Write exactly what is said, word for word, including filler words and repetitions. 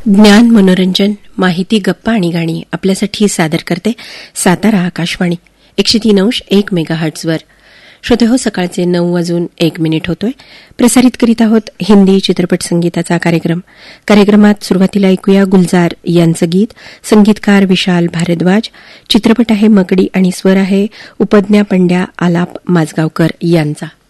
ज्ञान, मनोरंजन, माहिती, गप्पा आणि गाणी आपल्यासाठी सादर करते सातारा आकाशवाणी एकशे तीन अंश एक मेगाहर्ट्झवर. श्रोते हो, सकाळचे नऊ वाजून एक मिनिट होतोय. प्रसारित करीत आहोत हिंदी चित्रपट संगीताचा कार्यक्रम. कार्यक्रमात सुरुवातीला ऐकूया गुलजार यांचं गीत. संगीतकार विशाल भारद्वाज. चित्रपट आहे मकडी आणि स्वर आहे उपज्ञा पंड्या आलाप माजगावकर यांचा.